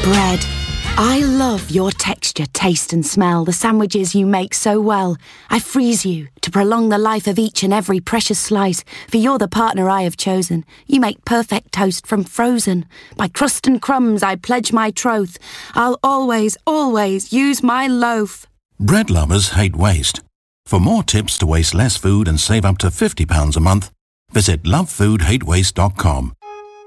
Bread. I love your texture, taste and smell, the sandwiches you make so well. I freeze you to prolong the life of each and every precious slice, for you're the partner I have chosen. You make perfect toast from frozen. By crust and crumbs I pledge my troth. I'll always, always use my loaf. Bread lovers hate waste. For more tips to waste less food and save up to £50 a month, visit lovefoodhatewaste.com.